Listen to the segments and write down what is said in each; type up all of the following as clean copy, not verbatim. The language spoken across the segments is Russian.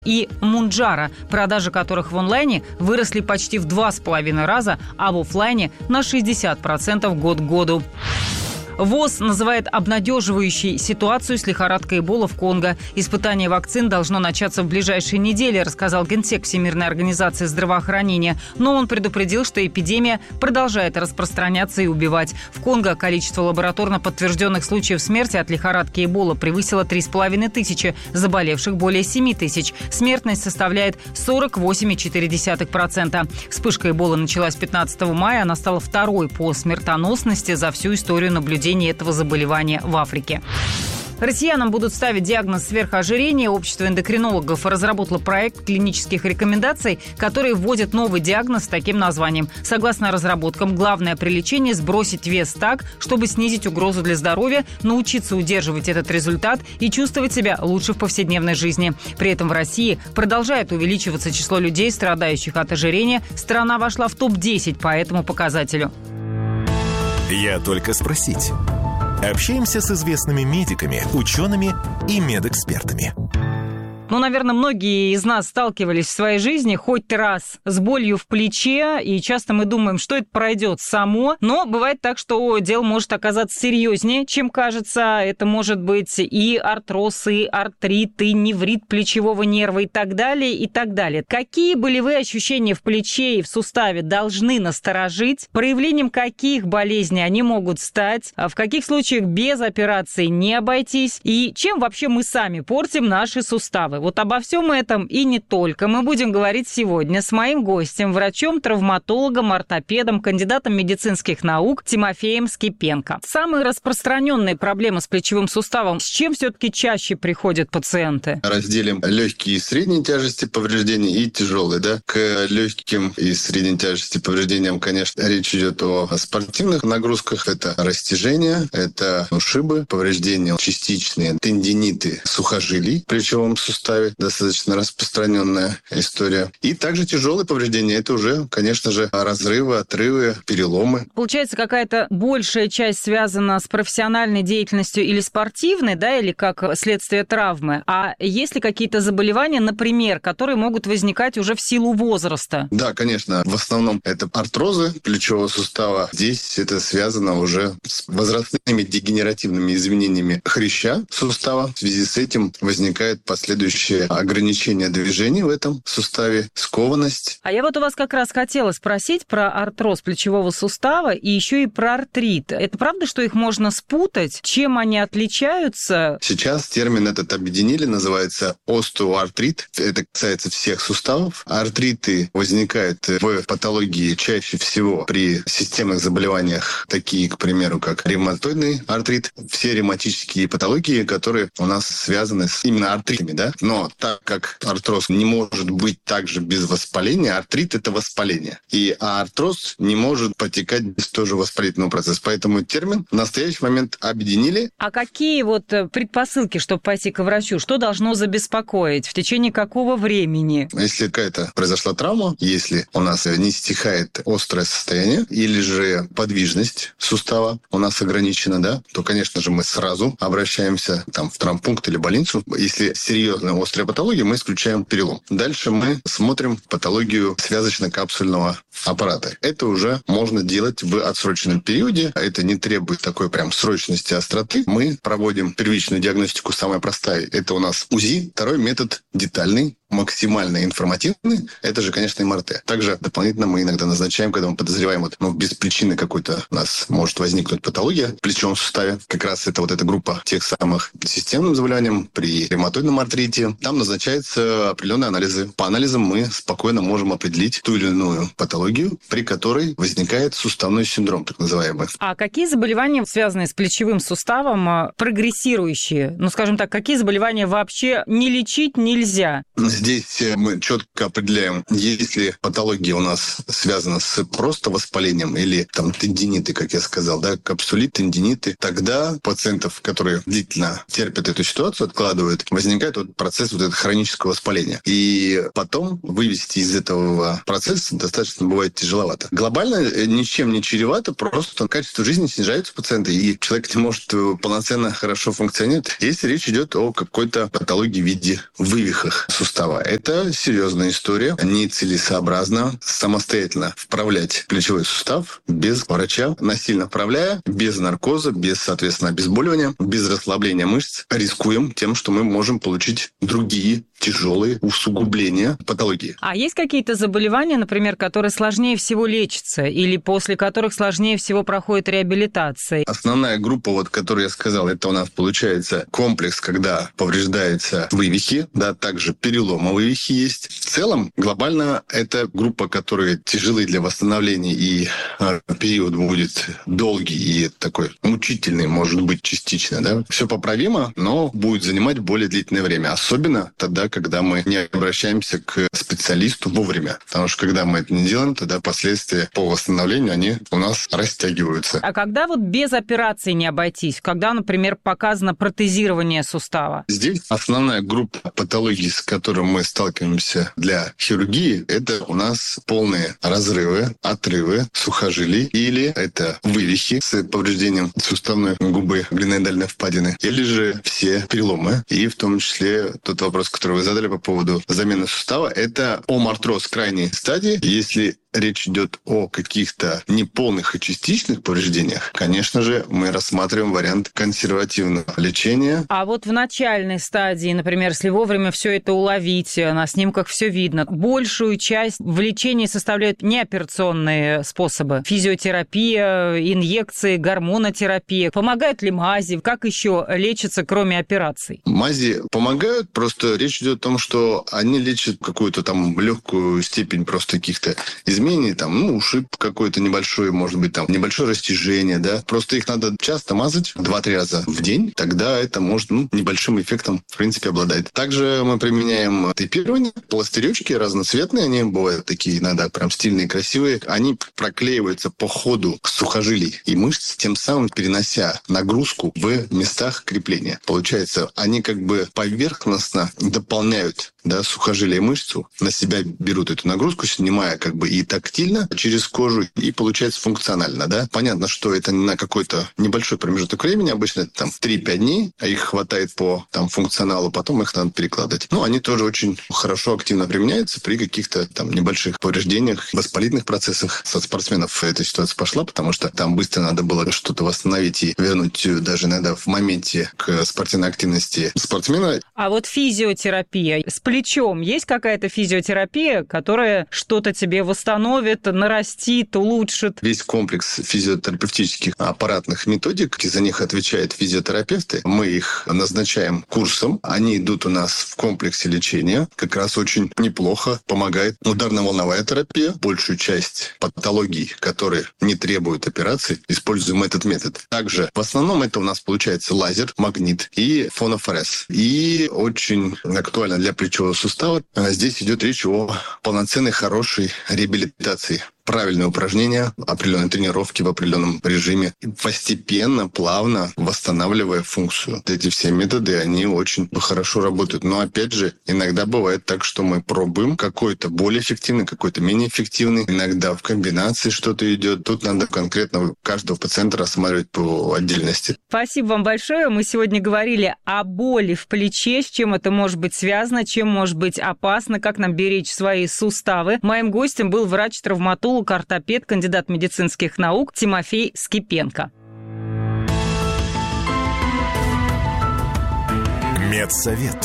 и Mounjaro, продажи которых в онлайне выросли почти в 2,5 раза, а в офлайне на 60% год к году. ВОЗ называет обнадеживающей ситуацию с лихорадкой Эбола в Конго. Испытание вакцин должно начаться в ближайшие недели, рассказал генсек Всемирной организации здравоохранения. Но он предупредил, что эпидемия продолжает распространяться и убивать. В Конго количество лабораторно подтвержденных случаев смерти от лихорадки Эбола превысило 3,5 тысячи, заболевших более 7 тысяч. Смертность составляет 48,4%. Вспышка Эболы началась 15 мая. Она стала второй по смертоносности за всю историю наблюдения этого заболевания в Африке. Россиянам будут ставить диагноз сверхожирения. Общество эндокринологов разработало проект клинических рекомендаций, который вводит новый диагноз с таким названием. Согласно разработкам, главное при лечении – сбросить вес так, чтобы снизить угрозу для здоровья, научиться удерживать этот результат и чувствовать себя лучше в повседневной жизни. При этом в России продолжает увеличиваться число людей, страдающих от ожирения. Страна вошла в топ-10 по этому показателю. Я только спросить. Общаемся с известными медиками, учеными и медэкспертами. Наверное, многие из нас сталкивались в своей жизни хоть раз с болью в плече, и часто мы думаем, что это пройдет само. Но бывает так, что дело может оказаться серьезнее, чем кажется. Это может быть и артроз, и артрит, и неврит плечевого нерва и так далее, и так далее. Какие болевые ощущения в плече и в суставе должны насторожить? Проявлением каких болезней они могут стать? А в каких случаях без операции не обойтись? И чем вообще мы сами портим наши суставы? Вот обо всем этом и не только мы будем говорить сегодня с моим гостем, врачом-травматологом, ортопедом, кандидатом медицинских наук Тимофеем Скипенко. Самые распространенные проблемы с плечевым суставом, с чем все-таки чаще приходят пациенты? Разделим легкие и средней тяжести повреждений и тяжелые. К легким и средней тяжести повреждениям, конечно, речь идет о спортивных нагрузках. Это растяжение, это ушибы, повреждения частичные, тендиниты сухожилий в плечевом суставе. Достаточно распространенная история. И также тяжелые повреждения. Это уже, конечно же, разрывы, отрывы, переломы. Получается, какая-то большая часть связана с профессиональной деятельностью или спортивной, или как следствие травмы. А есть ли какие-то заболевания, например, которые могут возникать уже в силу возраста? Да, конечно. В основном это артрозы плечевого сустава. Здесь это связано уже с возрастными дегенеративными изменениями хряща сустава. В связи с этим возникает последующее ограничение движений в этом суставе, скованность. А я вот у вас как раз хотела спросить про артроз плечевого сустава и еще и про артрит. Это правда, что их можно спутать? Чем они отличаются? Сейчас термин этот объединили, называется остеоартрит. Это касается всех суставов. Артриты возникают в патологии чаще всего при системных заболеваниях, такие, к примеру, как ревматоидный артрит. Все ревматические патологии, которые у нас связаны с именно артритами, Но так как артроз не может быть также без воспаления, артрит – это воспаление. И артроз не может протекать без тоже воспалительного процесса. Поэтому термин в настоящий момент объединили. А какие предпосылки, чтобы пойти к врачу? Что должно забеспокоить? В течение какого времени? Если какая-то произошла травма, если у нас не стихает острое состояние или же подвижность сустава у нас ограничена, то, конечно же, мы сразу обращаемся в травмпункт или больницу. Если серьезная острая патология, мы исключаем перелом. Дальше мы смотрим патологию связочно-капсульного аппарата. Это уже можно делать в отсроченном периоде. Это не требует такой прям срочности, остроты. Мы проводим первичную диагностику, самая простая. Это у нас УЗИ. Второй метод детальный, максимально информативный, это же, конечно, МРТ. Также дополнительно мы иногда назначаем, когда мы подозреваем, без причины какой-то у нас может возникнуть патология в плечевом суставе. Как раз это эта группа тех самых системным заболеваниям при ревматоидном артрите. Там назначаются определенные анализы. По анализам мы спокойно можем определить ту или иную патологию, при которой возникает суставной синдром, так называемый. А какие заболевания, связанные с плечевым суставом, прогрессирующие? Скажем так, какие заболевания вообще не лечить нельзя? Здесь мы четко определяем, если патология у нас связана с просто воспалением или тендиниты, как я сказал, капсулит, тендиниты, тогда пациентов, которые длительно терпят эту ситуацию, откладывают, возникает процесс хронического воспаления. И потом вывести из этого процесса достаточно бывает тяжеловато. Глобально ничем не чревато, просто качество жизни снижается у пациента, и человек не может полноценно хорошо функционировать, если речь идет о какой-то патологии в виде вывихах сустава. Это серьезная история. Нецелесообразно самостоятельно вправлять плечевой сустав без врача, насильно вправляя, без наркоза, без, соответственно, обезболивания, без расслабления мышц. Рискуем тем, что мы можем получить другие тяжелые усугубления патологии. А есть какие-то заболевания, например, которые сложнее всего лечатся или после которых сложнее всего проходит реабилитация? Основная группа, которую я сказал, это у нас получается комплекс, когда повреждаются вывихи, да, также переломы вывихи есть. В целом, глобально, это группа, которая тяжелые для восстановления, и период будет долгий и такой мучительный, может быть, частично, да. Все поправимо, но будет занимать более длительное время, особенно тогда, когда мы не обращаемся к специалисту вовремя. Потому что когда мы это не делаем, тогда последствия по восстановлению, они у нас растягиваются. А когда без операции не обойтись? Когда, например, показано протезирование сустава? Здесь основная группа патологий, с которой мы сталкиваемся для хирургии, это у нас полные разрывы, отрывы сухожилий, или это вывихи с повреждением суставной губы, глиноидальной впадины, или же все переломы. И в том числе тот вопрос, который вы задали по поводу замены сустава, это омартроз крайней стадии. Если речь идет о каких-то неполных и частичных повреждениях, конечно же, мы рассматриваем вариант консервативного лечения. А в начальной стадии, например, если вовремя все это уловить, на снимках все видно, большую часть в лечении составляют неоперационные способы. Физиотерапия, инъекции, гормонотерапия. Помогают ли мази? Как еще лечится, кроме операций? Мази помогают, просто речь идет о том, что они лечат какую-то легкую степень просто каких-то изменений, ушиб какой-то небольшой, может быть, небольшое растяжение, да. Просто их надо часто мазать 2-3 раза в день, тогда это может, небольшим эффектом, в принципе, обладает. Также мы применяем тейпирование, пластыречки разноцветные, они бывают такие иногда прям стильные, красивые. Они проклеиваются по ходу сухожилий и мышц, тем самым перенося нагрузку в местах крепления. Получается, они поверхностно дополняют, да, сухожилие и мышцу, на себя берут эту нагрузку, снимая и тактильно через кожу, и получается функционально, да. Понятно, что это на какой-то небольшой промежуток времени, обычно это 3-5 дней, а их хватает по функционалу, потом их надо перекладывать. Они тоже очень хорошо, активно применяются при каких-то небольших повреждениях, воспалительных процессах. Со спортсменов эта ситуация пошла, потому что там быстро надо было что-то восстановить и вернуть даже иногда в моменте к спортивной активности спортсмена. А физиотерапия с плечом, есть какая-то физиотерапия, которая что-то тебе восстановит, нарастит, улучшит? Весь комплекс физиотерапевтических аппаратных методик, за них отвечают физиотерапевты. Мы их назначаем курсом. Они идут у нас в комплексе лечения. Как раз очень неплохо помогает ударно-волновая терапия. Большую часть патологий, которые не требуют операции, используем этот метод. Также в основном это у нас получается лазер, магнит и фонофорез. И очень актуально для плечевого сустава здесь идет речь о полноценной, хорошей реабилитации. Правильные упражнения, определенные тренировки в определенном режиме, постепенно, плавно восстанавливая функцию. Эти все методы, они очень хорошо работают. Но, опять же, иногда бывает так, что мы пробуем какой-то более эффективный, какой-то менее эффективный. Иногда в комбинации что-то идет. Тут надо конкретно каждого пациента рассматривать по отдельности. Спасибо вам большое. Мы сегодня говорили о боли в плече, с чем это может быть связано, чем может быть опасно, как нам беречь свои суставы. Моим гостем был врач-травматолог, ортопед, кандидат медицинских наук Тимофей Скипенко. Медсовет.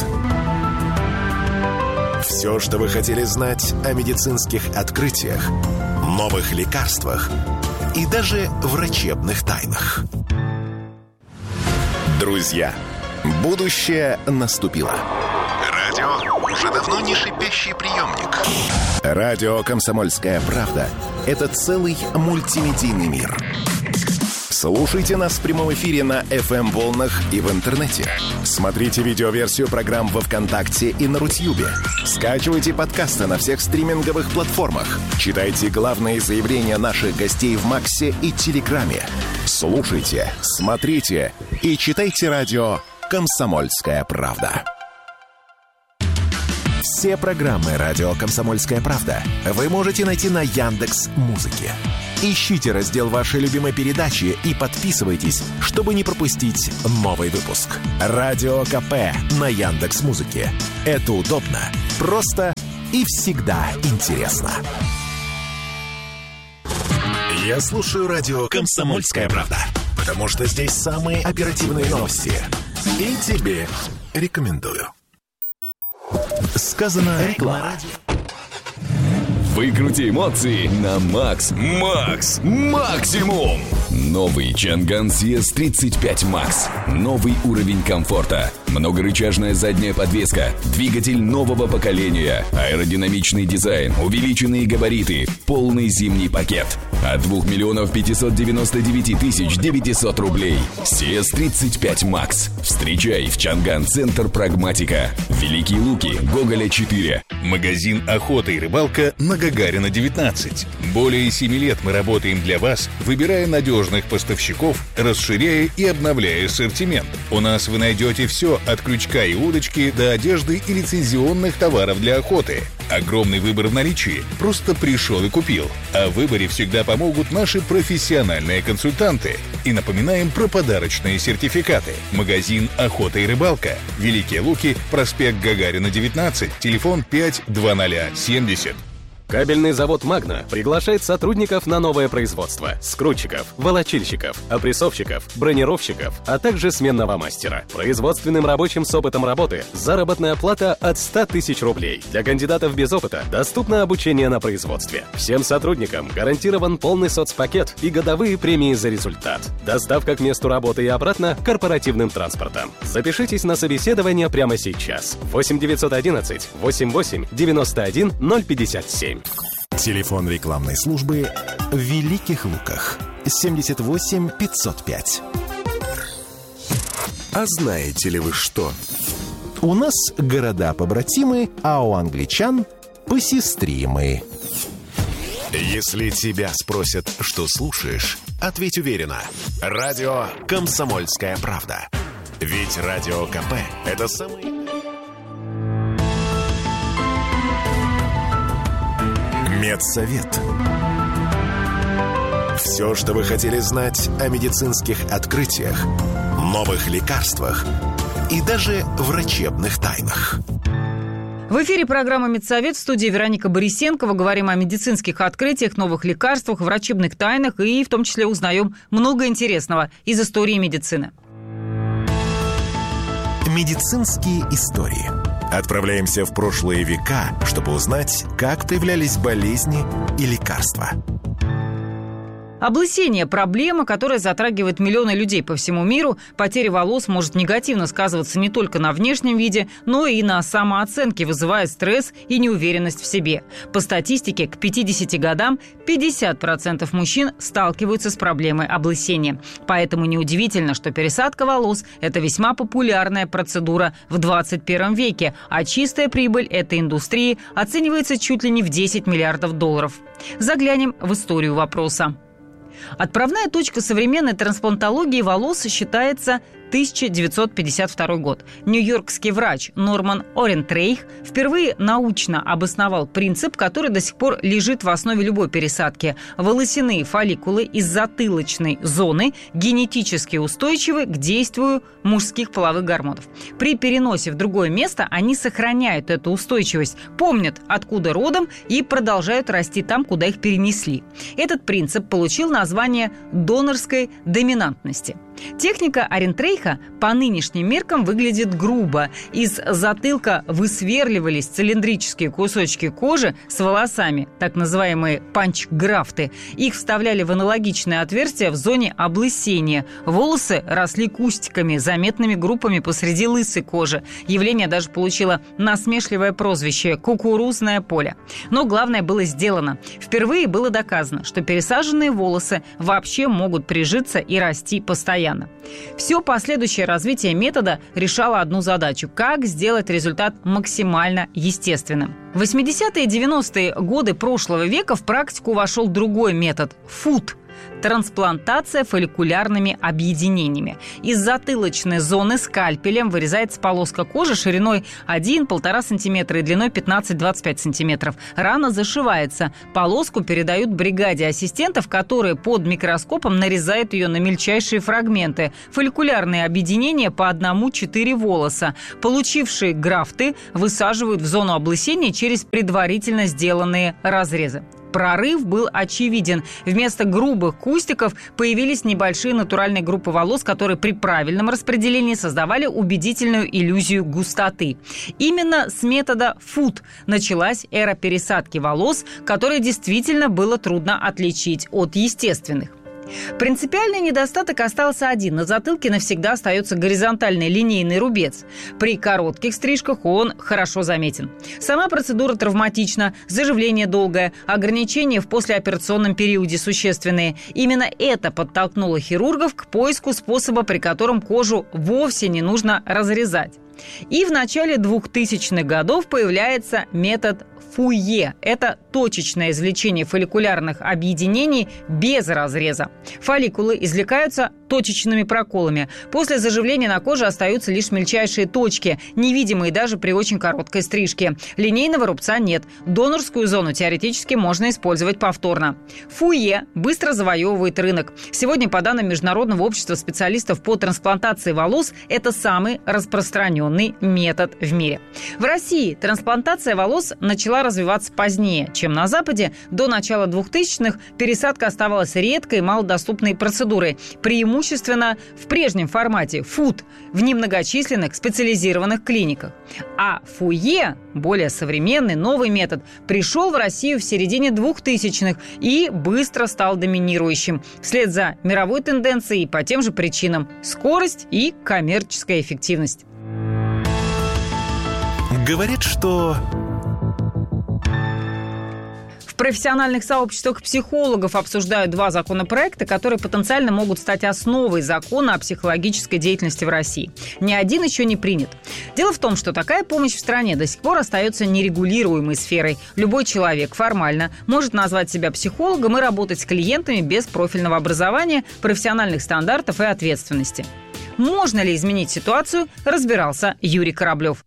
Все, что вы хотели знать о медицинских открытиях, новых лекарствах и даже врачебных тайнах. Друзья, будущее наступило. Радио уже давно не шипящий приемник. Радио «Комсомольская правда» — это целый мультимедийный мир. Слушайте нас в прямом эфире на FM-волнах и в интернете. Смотрите видеоверсию программ во ВКонтакте и на Рутьюбе. Скачивайте подкасты на всех стриминговых платформах. Читайте главные заявления наших гостей в Максе и Телеграме. Слушайте, смотрите и читайте радио «Комсомольская правда». Все программы «Радио Комсомольская правда» вы можете найти на Яндекс.Музыке. Ищите раздел вашей любимой передачи и подписывайтесь, чтобы не пропустить новый выпуск. Радио КП на Яндекс.Музыке. Это удобно, просто и всегда интересно. Я слушаю радио «Комсомольская правда», потому что здесь самые оперативные новости. И тебе рекомендую. Сказано реклама. Выкрути эмоции на макс. Максимум! Новый Чанган CS35 Max. Новый уровень комфорта. Многорычажная задняя подвеска. Двигатель нового поколения. Аэродинамичный дизайн. Увеличенные габариты. Полный зимний пакет. От 2 599 900 рублей. CS35 Max. Встречай в Чанган-центр Прагматика. Великие Луки, Гоголя 4. Магазин «Охота и рыбалка» на Гагарина 19. Более 7 лет мы работаем для вас, выбирая надежных поставщиков, расширяя и обновляя ассортимент. У нас вы найдете все от крючка и удочки до одежды и лицензионных товаров для охоты. Огромный выбор в наличии. Просто пришел и купил. О выборе всегда помогут наши профессиональные консультанты. И напоминаем про подарочные сертификаты. Магазин «Охота и рыбалка». Великие Луки, проспект Гагарина 19, телефон 52070. Кабельный завод «Магна» приглашает сотрудников на новое производство: скрутчиков, волочильщиков, опрессовщиков, бронировщиков, а также сменного мастера. Производственным рабочим с опытом работы заработная плата от 100 тысяч рублей. Для кандидатов без опыта доступно обучение на производстве. Всем сотрудникам гарантирован полный соцпакет и годовые премии за результат. Доставка к месту работы и обратно корпоративным транспортом. Запишитесь на собеседование прямо сейчас. 8 911 88 91 057. Телефон рекламной службы в Великих Луках 78 505. А знаете ли вы что? У нас города-побратимы, а у англичан посестримы. Если тебя спросят, что слушаешь, ответь уверенно. Радио «Комсомольская правда». Ведь Радио КП – это самый... Медсовет. Все, что вы хотели знать о медицинских открытиях, новых лекарствах и даже врачебных тайнах. В эфире программа «Медсовет», в студии Вероника Борисенкова. Говорим о медицинских открытиях, новых лекарствах, врачебных тайнах и в том числе узнаем много интересного из истории медицины. Медицинские истории. Отправляемся в прошлые века, чтобы узнать, как появлялись болезни и лекарства. Облысение – проблема, которая затрагивает миллионы людей по всему миру. Потеря волос может негативно сказываться не только на внешнем виде, но и на самооценке, вызывая стресс и неуверенность в себе. По статистике, к 50 годам 50% мужчин сталкиваются с проблемой облысения. Поэтому неудивительно, что пересадка волос – это весьма популярная процедура в 21 веке, а чистая прибыль этой индустрии оценивается чуть ли не в 10 миллиардов долларов. Заглянем в историю вопроса. Отправная точка современной трансплантологии волос считается 1952 год. Нью-йоркский врач Норман Орентрейх впервые научно обосновал принцип, который до сих пор лежит в основе любой пересадки. Волосяные фолликулы из затылочной зоны генетически устойчивы к действию мужских половых гормонов. При переносе в другое место они сохраняют эту устойчивость, помнят, откуда родом, и продолжают расти там, куда их перенесли. Этот принцип получил название донорской доминантности. Техника Орентрейха по нынешним меркам выглядит грубо. Из затылка высверливались цилиндрические кусочки кожи с волосами, так называемые панч-графты. Их вставляли в аналогичные отверстия в зоне облысения. Волосы росли кустиками, заметными группами посреди лысой кожи. Явление даже получило насмешливое прозвище «кукурузное поле». Но главное было сделано. Впервые было доказано, что пересаженные волосы вообще могут прижиться и расти постоянно. Все последующее развитие метода решало одну задачу – как сделать результат максимально естественным. В 80-е и 90-е годы прошлого века в практику вошел другой метод – ФУТ. трансплантация фолликулярными объединениями. Из затылочной зоны скальпелем вырезается полоска кожи шириной 1-1,5 см и длиной 15-25 см. Рана зашивается. Полоску передают бригаде ассистентов, которые под микроскопом нарезают ее на мельчайшие фрагменты. Фолликулярные объединения по 1-4 волоса. Получившие графты высаживают в зону облысения через предварительно сделанные разрезы. Прорыв был очевиден. Вместо грубых кустиков появились небольшие натуральные группы волос, которые при правильном распределении создавали убедительную иллюзию густоты. Именно с метода ФУТ началась эра пересадки волос, которые действительно было трудно отличить от естественных. Принципиальный недостаток остался один. На затылке навсегда остается горизонтальный линейный рубец. При коротких стрижках он хорошо заметен. Сама процедура травматична, заживление долгое, ограничения в послеоперационном периоде существенные. Именно это подтолкнуло хирургов к поиску способа, при котором кожу вовсе не нужно разрезать. И в начале 2000-х годов появляется метод ФУЕ. Это точечное извлечение фолликулярных объединений без разреза. Фолликулы извлекаются точечными проколами. После заживления на коже остаются лишь мельчайшие точки, невидимые даже при очень короткой стрижке. Линейного рубца нет. Донорскую зону теоретически можно использовать повторно. ФУЕ быстро завоевывает рынок. Сегодня, по данным Международного общества специалистов по трансплантации волос, это самый распространенный метод в мире. В России трансплантация волос начала развиваться позднее, чем на Западе. До начала 2000-х пересадка оставалась редкой и малодоступной процедурой. Преимущественно в прежнем формате ФУТ в немногочисленных специализированных клиниках. А ФУЕ, более современный, новый метод, пришел в Россию в середине 2000-х и быстро стал доминирующим. Вслед за мировой тенденцией и по тем же причинам – скорость и коммерческая эффективность. Говорит, что... В профессиональных сообществах психологов обсуждают два законопроекта, которые потенциально могут стать основой закона о психологической деятельности в России. Ни один еще не принят. Дело в том, что такая помощь в стране до сих пор остается нерегулируемой сферой. Любой человек формально может назвать себя психологом и работать с клиентами без профильного образования, профессиональных стандартов и ответственности. Можно ли изменить ситуацию, разбирался Юрий Кораблев.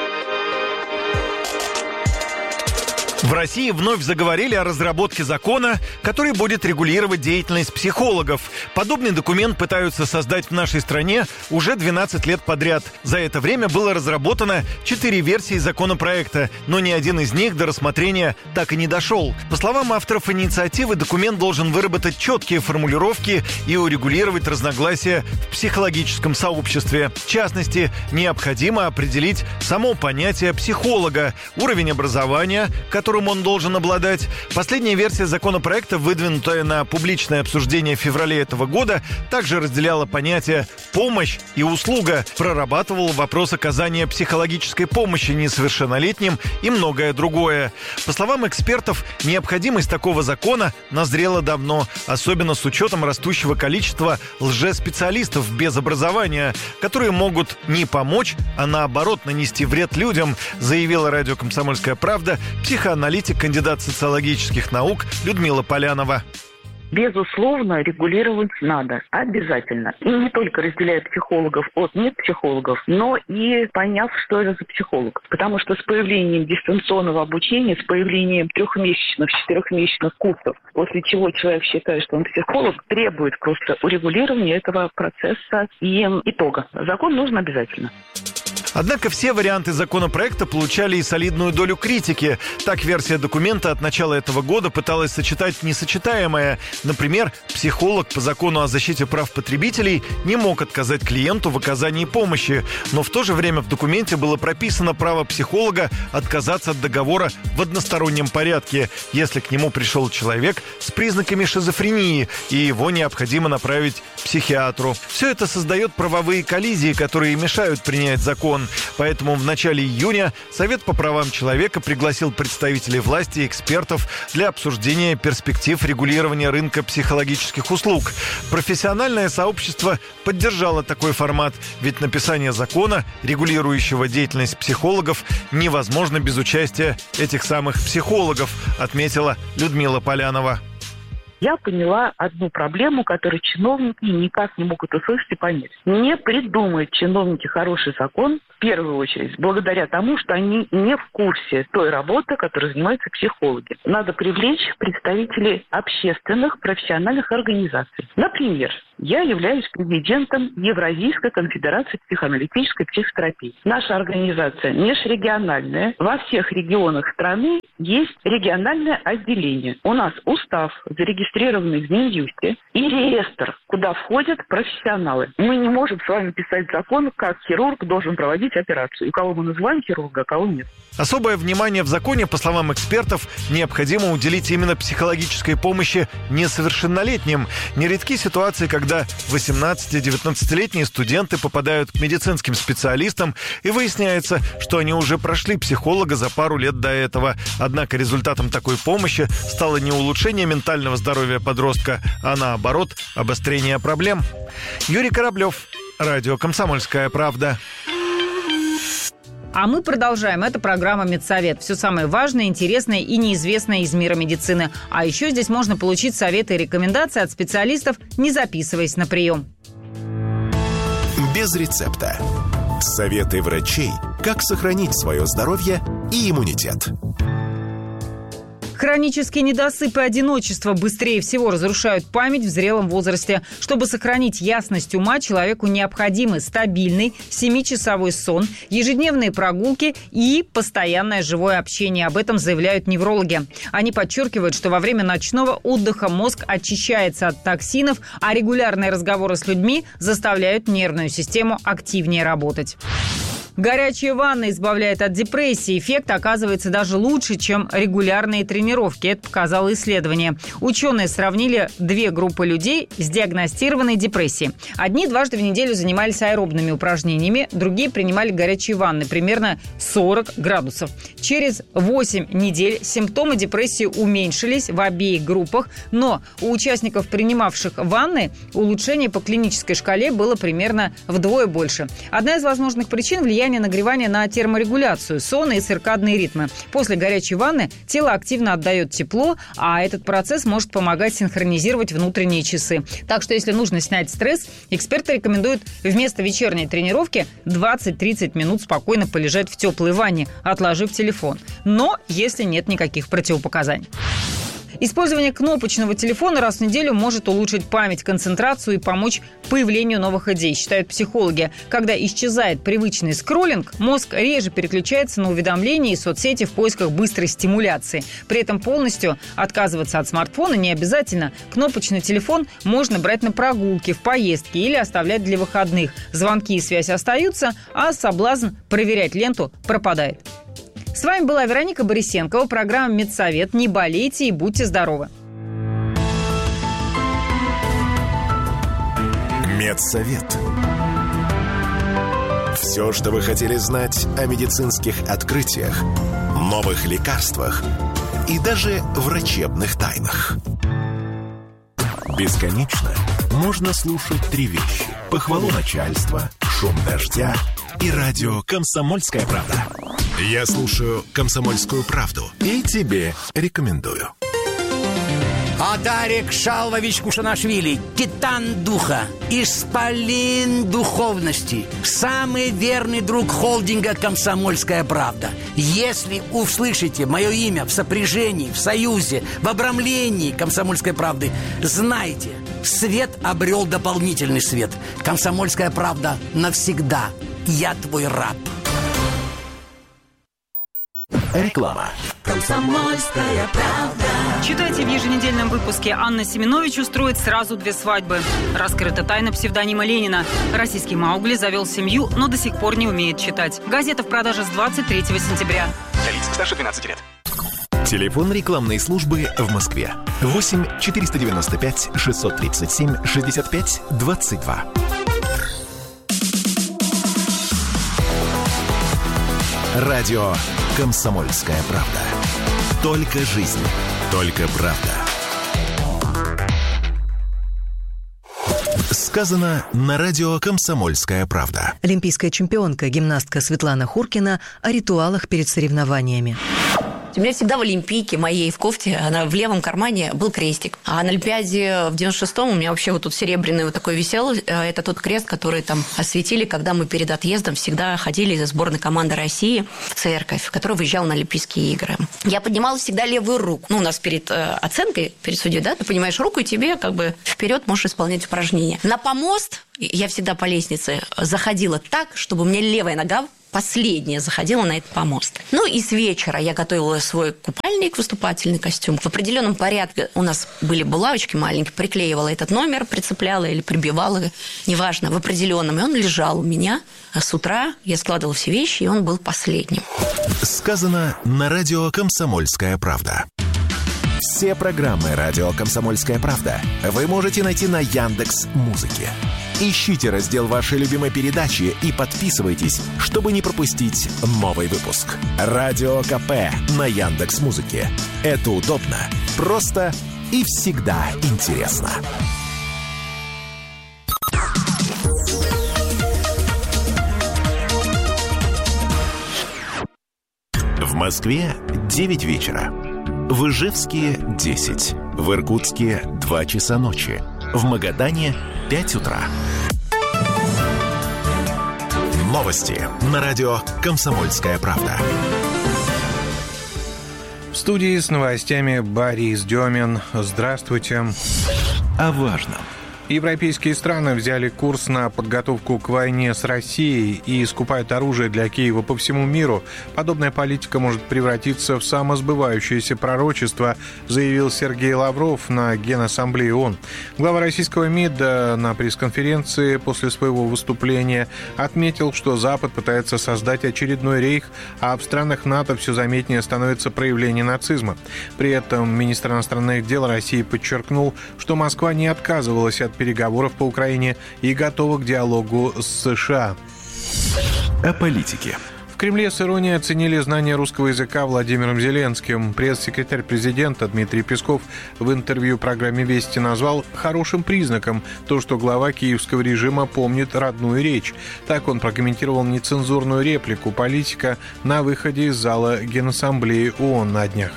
В России вновь заговорили о разработке закона, который будет регулировать деятельность психологов. Подобный документ пытаются создать в нашей стране уже 12 лет подряд. За это время было разработано 4 версии законопроекта, но ни один из них до рассмотрения так и не дошел. По словам авторов инициативы, документ должен выработать четкие формулировки и урегулировать разногласия в психологическом сообществе. В частности, необходимо определить само понятие психолога, уровень образования, которым он должен обладать. Последняя версия законопроекта, выдвинутая на публичное обсуждение в феврале этого года, также разделяла понятия «помощь» и «услуга», прорабатывала вопрос оказания психологической помощи несовершеннолетним и многое другое. По словам экспертов, необходимость такого закона назрела давно, особенно с учетом растущего количества лжеспециалистов без образования, которые могут не помочь, а наоборот нанести вред людям, заявила радио «Комсомольская правда» психоаналитик, кандидат социологических наук Людмила Полянова. Безусловно, регулировать надо. Обязательно. И не только разделяя психологов от нет-психологов, но и поняв, что это за психолог. Потому что с появлением дистанционного обучения, с появлением 3-месячных, 4-месячных курсов, после чего человек считает, что он психолог, требует просто урегулирования этого процесса и итога. Закон нужен обязательно. Однако все варианты законопроекта получали и солидную долю критики. Так, версия документа от начала этого года пыталась сочетать несочетаемое. Например, психолог по закону о защите прав потребителей не мог отказать клиенту в оказании помощи. Но в то же время в документе было прописано право психолога отказаться от договора в одностороннем порядке, если к нему пришел человек с признаками шизофрении, и его необходимо направить к психиатру. Все это создает правовые коллизии, которые мешают принять закон. Поэтому в начале июня Совет по правам человека пригласил представителей власти и экспертов для обсуждения перспектив регулирования рынка психологических услуг. Профессиональное сообщество поддержало такой формат, ведь написание закона, регулирующего деятельность психологов, невозможно без участия этих самых психологов, отметила Людмила Полянова. я поняла одну проблему, которую чиновники никак не могут услышать и понять. Не придумают чиновники хороший закон, в первую очередь, благодаря тому, что они не в курсе той работы, которой занимаются психологи. Надо привлечь представителей общественных профессиональных организаций. Например, я являюсь президентом Евразийской конфедерации психоаналитической психотерапии. Наша организация межрегиональная. Во всех регионах страны есть региональное отделение. У нас устав, зарегистрированный в Минюсте, и реестр, куда входят профессионалы. Мы не можем с вами писать закон, как хирург должен проводить операцию. И кого мы называем хирурга, а кого нет. Особое внимание в законе, по словам экспертов, необходимо уделить именно психологической помощи несовершеннолетним. Нередки ситуации, когда 18-19-летние студенты попадают к медицинским специалистам, и выясняется, что они уже прошли психолога за пару лет до этого. Однако результатом такой помощи стало не улучшение ментального здоровья подростка, а наоборот, обострение проблем. Юрий Кораблев, радио «Комсомольская правда». А мы продолжаем. Это программа «Медсовет». Все самое важное, интересное и неизвестное из мира медицины. А еще здесь можно получить советы и рекомендации от специалистов, не записываясь на прием. Без рецепта. Советы врачей, как сохранить свое здоровье и иммунитет. Хронические недосып и одиночество быстрее всего разрушают память в зрелом возрасте. Чтобы сохранить ясность ума, человеку необходимы стабильный 7-часовой сон, ежедневные прогулки и постоянное живое общение. Об этом заявляют неврологи. Они подчеркивают, что во время ночного отдыха мозг очищается от токсинов, а регулярные разговоры с людьми заставляют нервную систему активнее работать. Горячая ванна избавляет от депрессии. Эффект оказывается даже лучше, чем регулярные тренировки. Это показало исследование. Ученые сравнили две группы людей с диагностированной депрессией. Одни дважды в неделю занимались аэробными упражнениями, другие принимали горячие ванны, примерно 40 градусов. Через 8 недель симптомы депрессии уменьшились в обеих группах, но у участников, принимавших ванны, улучшение по клинической шкале было примерно вдвое больше. Одна из возможных причин – влияние нагревания на терморегуляцию, сон и циркадные ритмы. После горячей ванны тело активно отдает тепло, а этот процесс может помогать синхронизировать внутренние часы. Так что, если нужно снять стресс, эксперты рекомендуют вместо вечерней тренировки 20-30 минут спокойно полежать в теплой ванне, отложив телефон. Но если нет никаких противопоказаний. Использование кнопочного телефона раз в неделю может улучшить память, концентрацию и помочь появлению новых идей, считают психологи. Когда исчезает привычный скроллинг, мозг реже переключается на уведомления и соцсети в поисках быстрой стимуляции. При этом полностью отказываться от смартфона не обязательно. Кнопочный телефон можно брать на прогулки, в поездки или оставлять для выходных. Звонки и связь остаются, а соблазн проверять ленту пропадает. С вами была Вероника Борисенкова, программа «Медсовет». Не болейте и будьте здоровы. Медсовет. Все, что вы хотели знать о медицинских открытиях, новых лекарствах и даже врачебных тайнах. Бесконечно можно слушать три вещи: похвалу начальства, шум дождя и радио «Комсомольская правда». Я слушаю «Комсомольскую правду» и тебе рекомендую. Адарик Шалвович Кушанашвили, титан духа, исполин духовности, самый верный друг холдинга «Комсомольская правда». Если услышите мое имя в сопряжении, в союзе, в обрамлении «Комсомольской правды», знайте, свет обрел дополнительный свет. «Комсомольская правда» навсегда. Я твой раб. Реклама. «Комсомольская правда». Читайте в еженедельном выпуске. Анна Семенович устроит сразу 2 свадьбы. Раскрыта тайна псевдонима Ленина. Российский Маугли завел семью, но до сих пор не умеет читать. Газета в продаже с 23 сентября. Для лиц старше 12 лет. Телефон рекламной службы в Москве. 8 495 637 65 22. Радио «Комсомольская правда». Только жизнь, только правда. Сказано на радио «Комсомольская правда». Олимпийская чемпионка, гимнастка Светлана Хуркина о ритуалах перед соревнованиями. У меня всегда в Олимпийке моей, в кофте, в левом кармане был крестик. А на Олимпиаде в 96-м у меня вообще вот тут серебряный вот такой висел. Это тот крест, который там осветили, когда мы перед отъездом всегда ходили из сборной команды России в церковь, которая выезжала на Олимпийские игры. Я поднимала всегда левую руку. У нас перед оценкой, перед судьей, да, ты поднимаешь руку, и тебе как бы вперед можешь исполнять упражнения. На помост я всегда по лестнице заходила так, чтобы у меня левая нога последняя заходила на этот помост. Ну и с вечера я готовила свой купальник, выступательный костюм. В определенном порядке у нас были булавочки маленькие, приклеивала этот номер, прицепляла или прибивала, неважно, в определенном. И он лежал у меня. А с утра я складывала все вещи, и он был последним. Сказано на радио «Комсомольская правда». Все программы радио «Комсомольская правда» вы можете найти на Яндекс.Музыке. Ищите раздел вашей любимой передачи и подписывайтесь, чтобы не пропустить новый выпуск. Радио КП на Яндекс.Музыке. Это удобно, просто и всегда интересно. В Москве 9 вечера. В Ижевске 10. В Иркутске 2 часа ночи. В Магадане 5 утра. Новости на радио «Комсомольская правда». В студии с новостями Борис Демин. Здравствуйте. О важном. Европейские страны взяли курс на подготовку к войне с Россией и скупают оружие для Киева по всему миру. Подобная политика может превратиться в самосбывающееся пророчество, заявил Сергей Лавров на Генассамблее ООН. Глава российского МИДа на пресс-конференции после своего выступления отметил, что Запад пытается создать очередной рейх, а в странах НАТО все заметнее становится проявление нацизма. При этом министр иностранных дел России подчеркнул, что Москва не отказывалась от переговоров по Украине и готова к диалогу с США. О политике. В Кремле с иронией оценили знание русского языка Владимиром Зеленским. Пресс-секретарь президента Дмитрий Песков в интервью программе «Вести» назвал хорошим признаком то, что глава киевского режима помнит родную речь. Так он прокомментировал нецензурную реплику политика на выходе из зала Генассамблеи ООН на днях.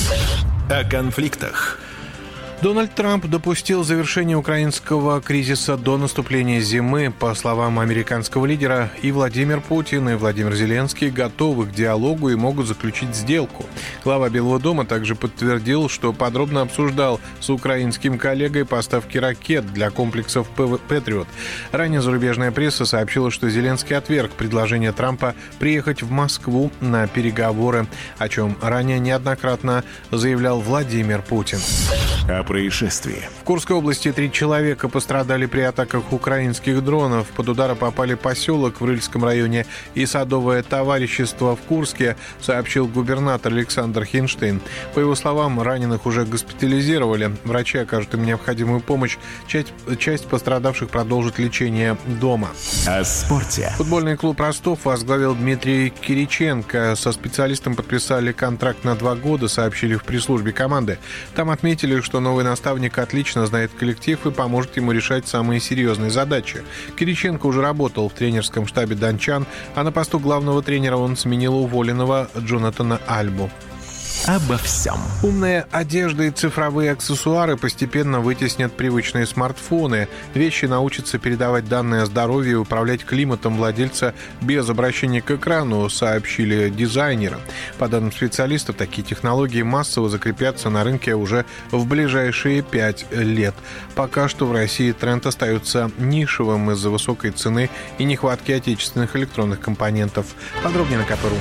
О конфликтах. Дональд Трамп допустил завершение украинского кризиса до наступления зимы. По словам американского лидера, и Владимир Путин, и Владимир Зеленский готовы к диалогу и могут заключить сделку. Глава Белого дома также подтвердил, что подробно обсуждал с украинским коллегой поставки ракет для комплексов «Патриот». Ранее зарубежная пресса сообщила, что Зеленский отверг предложение Трампа приехать в Москву на переговоры, о чем ранее неоднократно заявлял Владимир Путин. О происшествии. В Курской области 3 человека пострадали при атаках украинских дронов. Под удары попали поселок в Рыльском районе и садовое товарищество в Курске, сообщил губернатор Александр Хинштейн. По его словам, раненых уже госпитализировали. Врачи окажут им необходимую помощь. Часть пострадавших продолжит лечение дома. О спорте. Футбольный клуб «Ростов» возглавил Дмитрий Кириченко. Со специалистом подписали контракт на 2 года, сообщили в пресс-службе команды. Там отметили, что новый наставник отлично знает коллектив и поможет ему решать самые серьезные задачи. Кириченко уже работал в тренерском штабе дончан, а на посту главного тренера он сменил уволенного Джонатана Альбу. Обо всем. Умная одежда и цифровые аксессуары постепенно вытеснят привычные смартфоны. Вещи научатся передавать данные о здоровье и управлять климатом владельца без обращения к экрану, сообщили дизайнеры. По данным специалистов, такие технологии массово закрепятся на рынке уже в ближайшие 5 лет. Пока что в России тренд остается нишевым из-за высокой цены и нехватки отечественных электронных компонентов. Подробнее на КП.ру.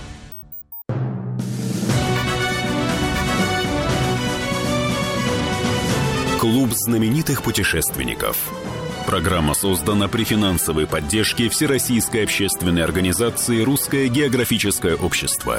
Клуб знаменитых путешественников. Программа создана при финансовой поддержке Всероссийской общественной организации «Русское географическое общество».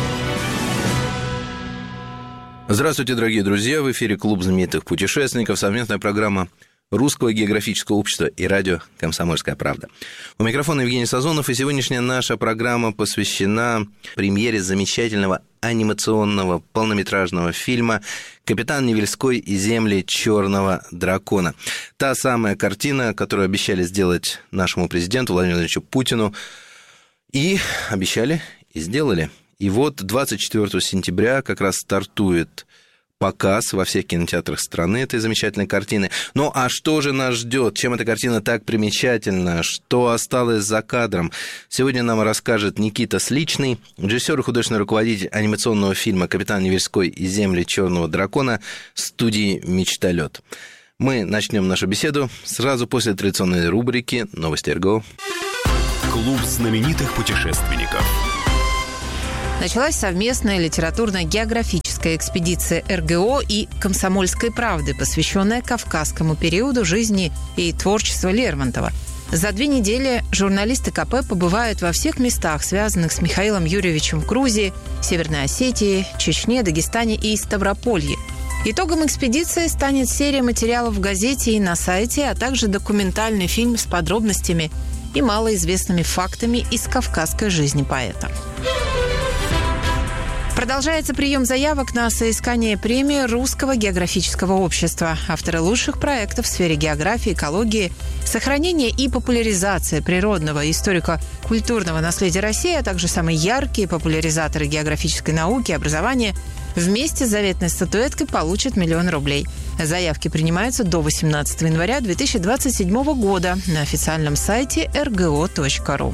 Здравствуйте, дорогие друзья! В эфире Клуб знаменитых путешественников, совместная программа Русского географического общества и радио «Комсомольская правда». У микрофона Евгений Сазонов, и сегодняшняя наша программа посвящена премьере замечательного анимационного полнометражного фильма «Капитан Невельской и земли Черного дракона». Та самая картина, которую обещали сделать нашему президенту Владимиру Владимировичу Путину, и обещали, и сделали. И вот 24 сентября как раз стартует показ во всех кинотеатрах страны этой замечательной картины. Ну а что же нас ждет? Чем эта картина так примечательна? Что осталось за кадром? Сегодня нам расскажет Никита Сличный, режиссер и художественный руководитель анимационного фильма «Капитан Невельской и земли черного дракона» студии «Мечталет». Мы начнем нашу беседу сразу после традиционной рубрики «Новости РГО». Клуб знаменитых путешественников. Началась совместная литературно-географическая экспедиция РГО и «Комсомольской правды», посвященная кавказскому периоду жизни и творчества Лермонтова. За 2 недели журналисты КП побывают во всех местах, связанных с Михаилом Юрьевичем в Грузии, Северной Осетии, Чечне, Дагестане и Ставрополье. Итогом экспедиции станет серия материалов в газете и на сайте, а также документальный фильм с подробностями и малоизвестными фактами из кавказской жизни поэта. Продолжается прием заявок на соискание премии Русского географического общества. Авторы лучших проектов в сфере географии, экологии, сохранения и популяризации природного и историко-культурного наследия России, а также самые яркие популяризаторы географической науки и образования вместе с заветной статуэткой получат 1 000 000 рублей. Заявки принимаются до 18 января 2027 года на официальном сайте rgo.ru.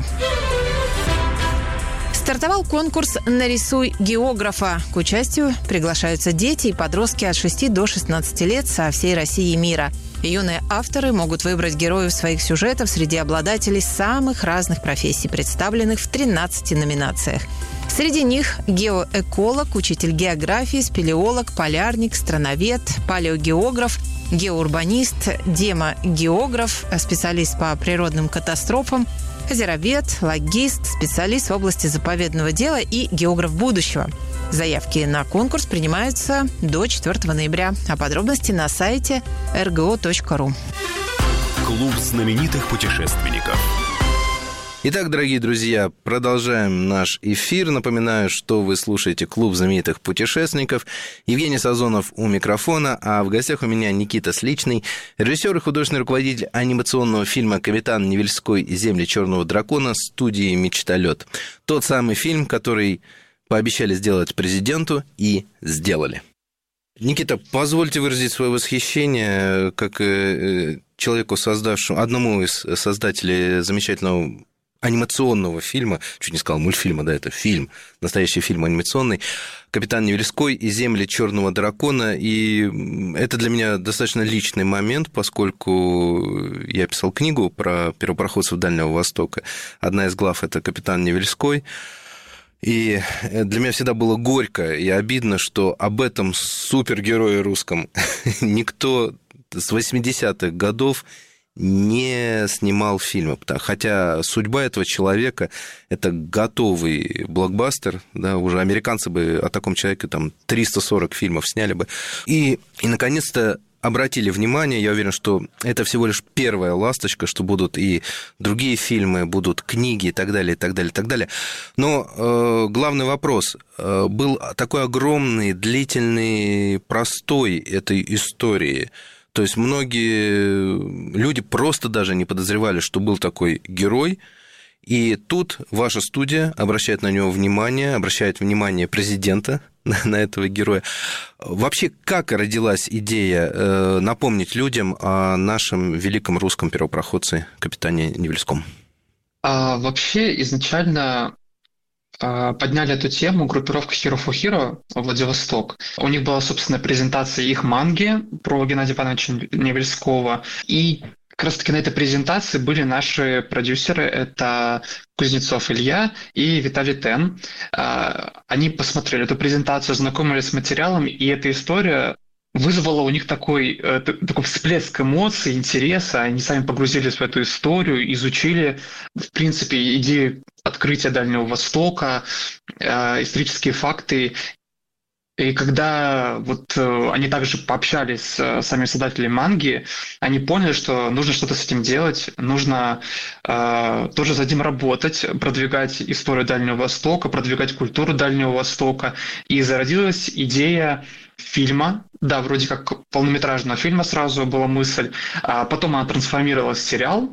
Стартовал конкурс «Нарисуй географа». К участию приглашаются дети и подростки от 6 до 16 лет со всей России и мира. Юные авторы могут выбрать героев своих сюжетов среди обладателей самых разных профессий, представленных в 13 номинациях. Среди них геоэколог, учитель географии, спелеолог, полярник, страновед, палеогеограф, геоурбанист, демогеограф, специалист по природным катастрофам, озеровед, логист, специалист в области заповедного дела и географ будущего. Заявки на конкурс принимаются до 4 ноября. А подробности на сайте rgo.ru. Клуб знаменитых путешественников. Итак, дорогие друзья, продолжаем наш эфир. Напоминаю, что вы слушаете «Клуб знаменитых путешественников». Евгений Сазонов у микрофона, а в гостях у меня Никита Сличный, режиссер и художественный руководитель анимационного фильма «Капитан Невельской и земли черного дракона» студии «Мечталет». Тот самый фильм, который пообещали сделать президенту и сделали. Никита, позвольте выразить свое восхищение как человеку, создавшему, одному из создателей замечательного анимационного фильма, чуть не сказал мультфильма, да, это фильм, настоящий фильм анимационный, «Капитан Невельской и земли черного дракона», и это для меня достаточно личный момент, поскольку я писал книгу про первопроходцев Дальнего Востока. Одна из глав – это «Капитан Невельской», и для меня всегда было горько и обидно, что об этом супергерое русском никто с 80-х годов не снимал фильмы, хотя судьба этого человека – это готовый блокбастер, да, уже американцы бы о таком человеке там 340 фильмов сняли бы, и наконец-то обратили внимание, я уверен, что это всего лишь первая ласточка, что будут и другие фильмы, будут книги и так далее, и так далее, и так далее. Но главный вопрос. Был такой огромный, длительный простой этой истории. То есть многие люди просто даже не подозревали, что был такой герой. И тут ваша студия обращает на него внимание, обращает внимание президента на этого героя. Вообще, как родилась идея напомнить людям о нашем великом русском первопроходце, капитане Невельском? Вообще, изначально подняли эту тему группировка Hero for Hero Владивосток. У них была, собственно, презентация их манги про Геннадия Ивановича Невельского. И как раз-таки на этой презентации были наши продюсеры, это Кузнецов Илья и Виталий Тен. Они посмотрели эту презентацию, ознакомились с материалом, и эта история вызвала у них такой всплеск эмоций, интереса. Они сами погрузились в эту историю, изучили, в принципе, идею открытия Дальнего Востока, исторические факты. И когда они также пообщались с самими создателями манги, они поняли, что нужно что-то с этим делать, нужно тоже за этим работать, продвигать историю Дальнего Востока, продвигать культуру Дальнего Востока. И зародилась идея фильма, да, вроде как полнометражного фильма сразу была мысль, а потом она трансформировалась в сериал.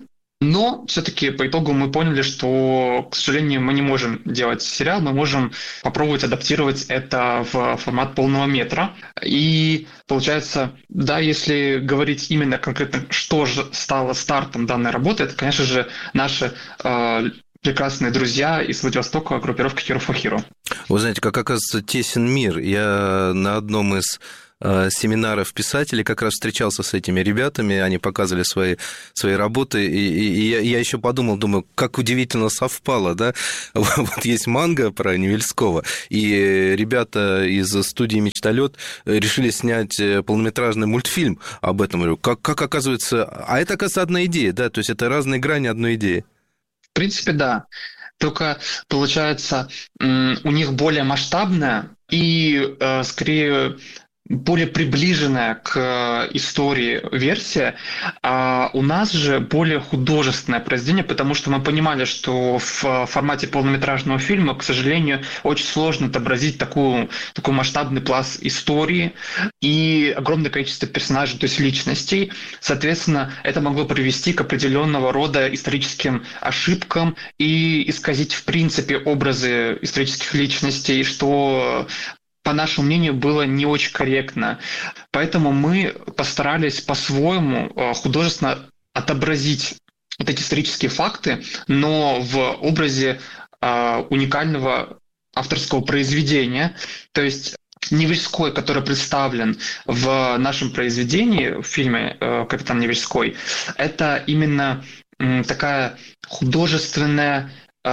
Но все-таки по итогу мы поняли, что, к сожалению, мы не можем делать сериал, мы можем попробовать адаптировать это в формат полного метра. И получается, да, если говорить именно конкретно, что же стало стартом данной работы, это, конечно же, наши прекрасные друзья из Владивостока, группировка Hero for Hero. Вы знаете, как оказывается тесен мир. Я на одном из семинаров писателей как раз встречался с этими ребятами, они показывали свои работы, и я еще думаю, как удивительно совпало, да, вот есть манга про Невельского, и ребята из студии «Мечталёт» решили снять полнометражный мультфильм об этом, говорю, как оказывается, а это, оказывается, одна идея, да, то есть это разные грани одной идеи. В принципе, да. Только, получается, у них более масштабная и, скорее, более приближенная к истории версия, а у нас же более художественное произведение, потому что мы понимали, что в формате полнометражного фильма, к сожалению, очень сложно отобразить такой масштабный пласт истории и огромное количество персонажей, то есть личностей. Соответственно, это могло привести к определенного рода историческим ошибкам и исказить, в принципе, образы исторических личностей, что, по нашему мнению, было не очень корректно. Поэтому мы постарались по-своему художественно отобразить вот эти исторические факты, но в образе уникального авторского произведения. То есть Невельской, который представлен в нашем произведении, в фильме «Капитан Невельской», это именно такая художественный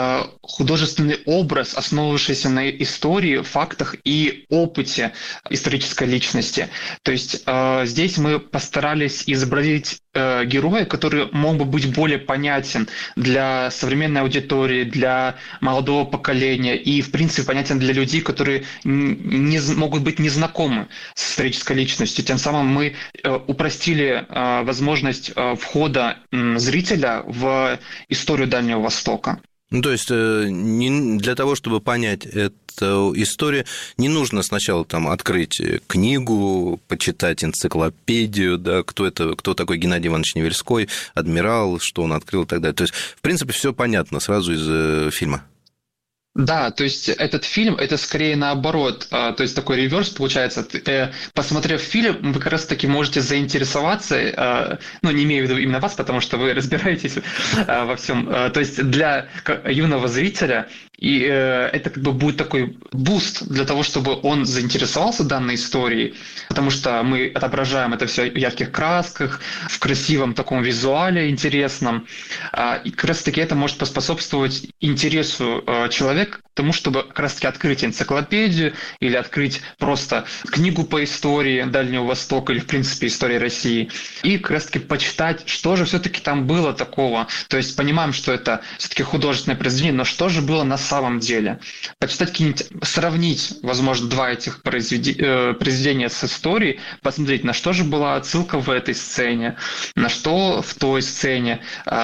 образ, основывающийся на истории, фактах и опыте исторической личности. То есть здесь мы постарались изобразить героя, который мог бы быть более понятен для современной аудитории, для молодого поколения и, в принципе, понятен для людей, которые могут быть незнакомы с исторической личностью. Тем самым мы упростили возможность входа зрителя в историю Дальнего Востока. Ну, то есть для того, чтобы понять эту историю, не нужно сначала там открыть книгу, почитать энциклопедию, да, кто такой Геннадий Иванович Невельской, адмирал, что он открыл и так далее. То есть, в принципе, все понятно сразу из фильма. Да, то есть этот фильм, это скорее наоборот, то есть такой реверс получается. Посмотрев фильм, вы как раз-таки можете заинтересоваться, не имею в виду именно вас, потому что вы разбираетесь во всем. То есть для юного зрителя и это как бы будет такой буст для того, чтобы он заинтересовался данной историей, потому что мы отображаем это все в ярких красках, в красивом таком визуале интересном. И как раз-таки это может поспособствовать интересу человека к тому, чтобы как раз-таки открыть энциклопедию или открыть просто книгу по истории Дальнего Востока или, в принципе, истории России, и как раз-таки почитать, что же все-таки там было такого. То есть понимаем, что это все-таки художественное произведение, но что же было на самом деле. Почитать какие-нибудь, сравнить, возможно, два этих произведения с историей, посмотреть, на что же была отсылка в этой сцене, на что в той сцене,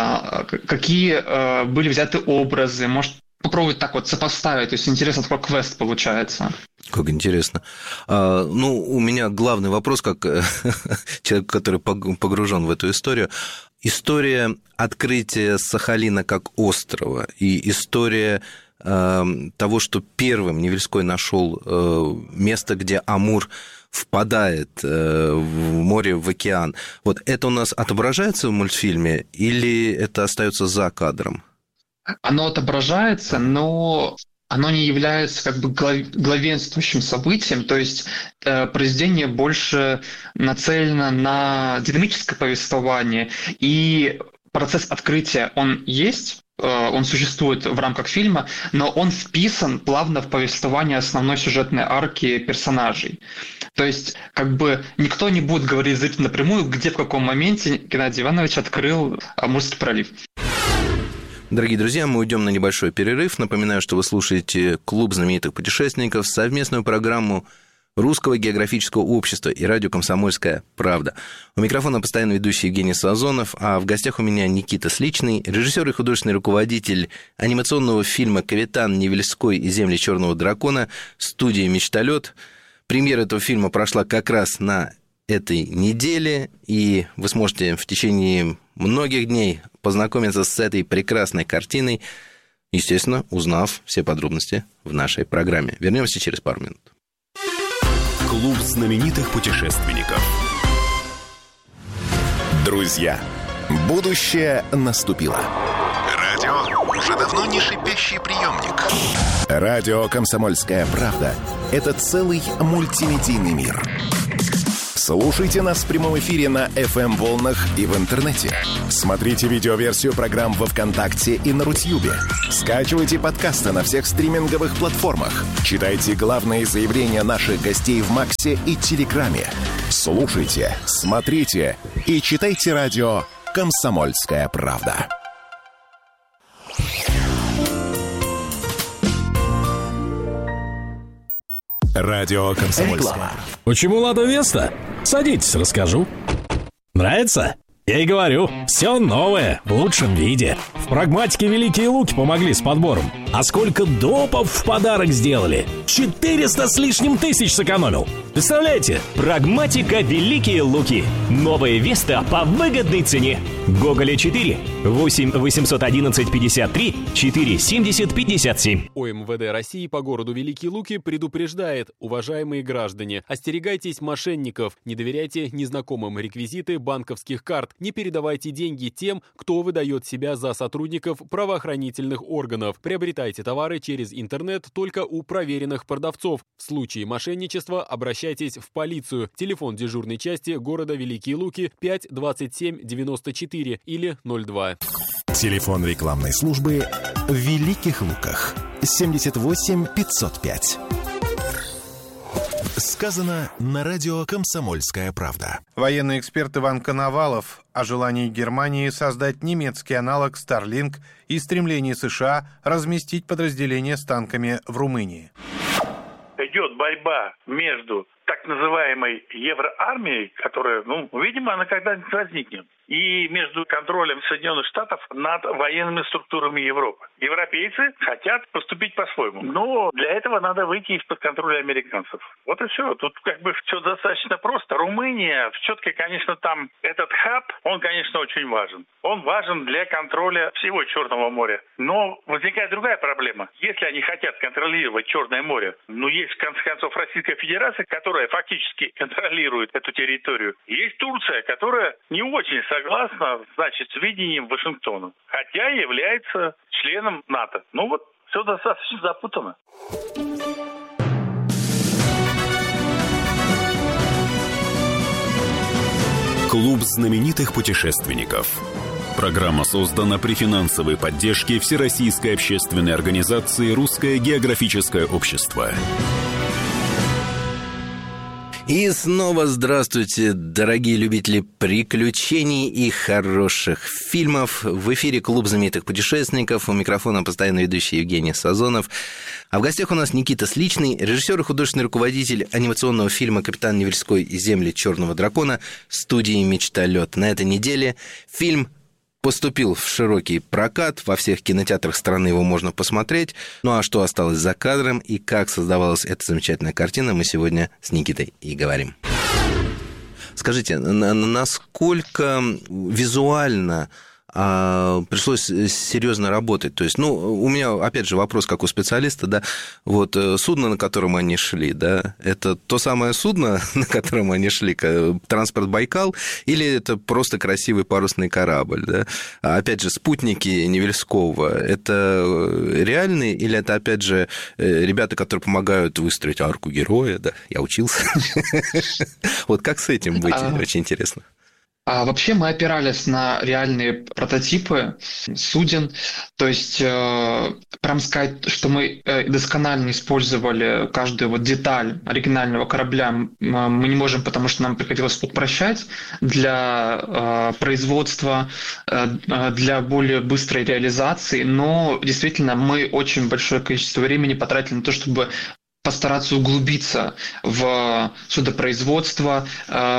какие были взяты образы, может, попробовать так вот сопоставить, то есть интересно, такой квест получается. Как интересно. У меня главный вопрос, как человек, который погружен в эту историю. История открытия Сахалина как острова и история того, что первым Невельской нашел место, где Амур впадает в море, в океан. Вот это у нас отображается в мультфильме или это остается за кадром? Оно отображается, но оно не является как бы главенствующим событием, то есть произведение больше нацелено на динамическое повествование, и процесс открытия, он есть, он существует в рамках фильма, но он вписан плавно в повествование основной сюжетной арки персонажей. То есть, как бы никто не будет говорить зрителю напрямую, где в каком моменте Геннадий Иванович открыл Амурский пролив. Дорогие друзья, мы уйдем на небольшой перерыв. Напоминаю, что вы слушаете «Клуб знаменитых путешественников», совместную программу Русского географического общества и радио «Комсомольская правда». У микрофона постоянно ведущий Евгений Сазонов, а в гостях у меня Никита Сличный, режиссер и художественный руководитель анимационного фильма «Капитан Невельской и земли черного дракона», студии «Мечталёт». Премьера этого фильма прошла как раз на этой недели, и вы сможете в течение многих дней познакомиться с этой прекрасной картиной, естественно, узнав все подробности в нашей программе. Вернемся через пару минут. Клуб знаменитых путешественников. Друзья, будущее наступило. Радио уже давно не шипящий приемник. Радио «Комсомольская правда» — это целый мультимедийный мир. Слушайте нас в прямом эфире на FM-волнах и в интернете. Смотрите видеоверсию программ во ВКонтакте и на Рутьюбе. Скачивайте подкасты на всех стриминговых платформах. Читайте главные заявления наших гостей в Максе и Телеграме. Слушайте, смотрите и читайте радио «Комсомольская правда». Радио «Комсомольская». Почему «Лада Веста»? Садитесь, расскажу. Нравится? Я и говорю, все новое, в лучшем виде. В «Прагматике» Великие Луки помогли с подбором. А сколько допов в подарок сделали? 400 с лишним тысяч сэкономил. Представляете? «Прагматика Великие Луки». Новая Веста по выгодной цене. Гоголя 4, 8 811 53 4 70 57. ОМВД России по городу Великие Луки предупреждает: уважаемые граждане, остерегайтесь мошенников, не доверяйте незнакомым реквизиты банковских карт, не передавайте деньги тем, кто выдает себя за сотрудников правоохранительных органов. Приобретайте товары через интернет только у проверенных продавцов. В случае мошенничества обращайтесь в полицию. Телефон дежурной части города Великие Луки 5 27 94 или 02. Телефон рекламной службы в Великих Луках 78 505. Сказано на радио «Комсомольская правда». Военный эксперт Иван Коновалов о желании Германии создать немецкий аналог Starlink и стремлении США разместить подразделения с танками в Румынии. Идет борьба между так называемой евроармией, которая, видимо, она когда-нибудь возникнет, и между контролем Соединенных Штатов над военными структурами Европы. Европейцы хотят поступить по-своему, но для этого надо выйти из-под контроля американцев. Вот и все. Тут все достаточно просто. Румыния, все-таки, конечно, там этот хаб, он, конечно, очень важен. Он важен для контроля всего Черного моря. Но возникает другая проблема. Если они хотят контролировать Черное море, есть, в конце концов, Российская Федерация, которая фактически контролирует эту территорию. Есть Турция, которая не очень согласна, с видением Вашингтона, хотя является членом НАТО. Все достаточно запутано. Клуб знаменитых путешественников. Программа создана при финансовой поддержке Всероссийской общественной организации «Русское географическое общество». И снова здравствуйте, дорогие любители приключений и хороших фильмов. В эфире Клуб знаменитых путешественников. У микрофона постоянно ведущий Евгений Сазонов. А в гостях у нас Никита Сличный, режиссер и художественный руководитель анимационного фильма «Капитан Невельской и земли Черного дракона» студии «Мечталет». На этой неделе фильм поступил в широкий прокат, во всех кинотеатрах страны его можно посмотреть. Ну а что осталось за кадром и как создавалась эта замечательная картина, мы сегодня с Никитой и говорим. Скажите, насколько визуально пришлось серьезно работать? То есть, у меня, опять же, вопрос как у специалиста, да, судно, на котором они шли, да, это то самое судно, на котором они шли, транспорт Байкал, или это просто красивый парусный корабль, да? Опять же, спутники Невельского, это реальные, или это, опять же, ребята, которые помогают выстроить арку героя, да, я учился. Как с этим быть, очень интересно. Вообще мы опирались на реальные прототипы суден, то есть прям сказать, что мы досконально использовали каждую деталь оригинального корабля, мы не можем, потому что нам приходилось упрощать для производства, для более быстрой реализации, но действительно мы очень большое количество времени потратили на то, чтобы постараться углубиться в судопроизводство,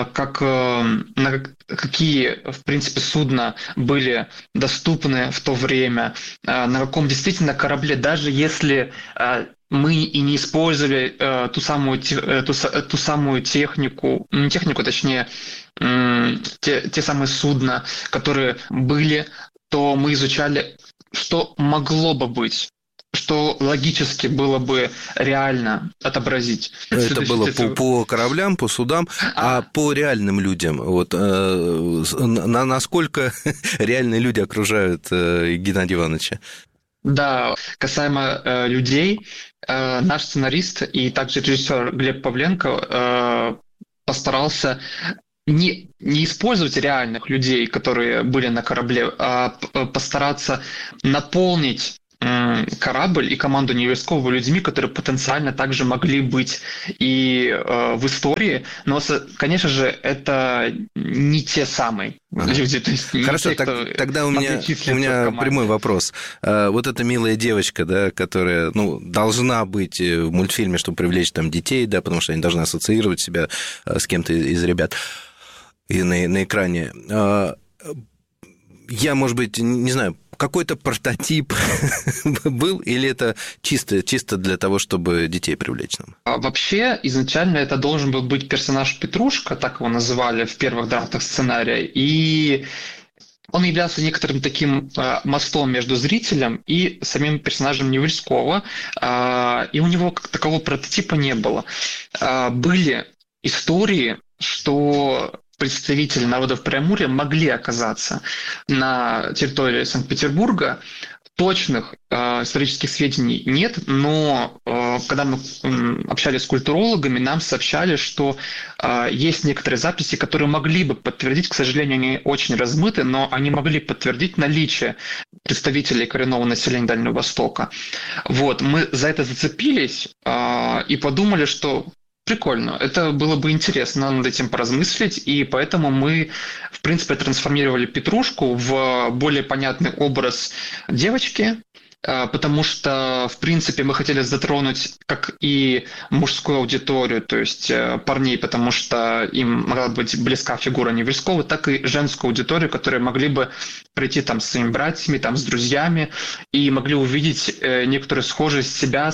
какие, в принципе, судна были доступны в то время, на каком действительно корабле, даже если мы и не использовали ту самую технику, не технику, точнее, те самые судна, которые были, то мы изучали, что могло бы быть, что логически было бы реально отобразить. Это было по кораблям, по судам, а по реальным людям. Вот, насколько реальные люди окружают Геннадия Ивановича? Да, касаемо людей, наш сценарист и также режиссер Глеб Павленко постарался не использовать реальных людей, которые были на корабле, а постараться наполнить корабль и команду Неверского людьми, которые потенциально также могли быть и в истории, но, конечно же, это не те самые люди. То есть хорошо, тогда у меня прямой вопрос. Вот эта милая девочка, да, которая должна быть в мультфильме, чтобы привлечь там детей, да, потому что они должны ассоциировать себя с кем-то из ребят и на экране. Я, может быть, не знаю, какой-то прототип был, или это чисто для того, чтобы детей привлечь нам? Вообще, изначально это должен был быть персонаж Петрушка, так его называли в первых драфтах сценария, и он являлся некоторым таким мостом между зрителем и самим персонажем Невельского, и у него как такового прототипа не было. Были истории, что представители народов Преамурья могли оказаться на территории Санкт-Петербурга. Точных исторических сведений нет, но когда мы общались с культурологами, нам сообщали, что есть некоторые записи, которые могли бы подтвердить, к сожалению, они очень размыты, но они могли подтвердить наличие представителей коренного населения Дальнего Востока. Вот, мы за это зацепились и подумали, что прикольно. Это было бы интересно над этим поразмыслить, и поэтому мы, в принципе, трансформировали Петрушку в более понятный образ девочки, потому что, в принципе, мы хотели затронуть как и мужскую аудиторию, то есть парней, потому что им могла быть близка фигура Невельского, так и женскую аудиторию, которые могли бы прийти там с своими братьями, там с друзьями, и могли увидеть некоторую схожесть себя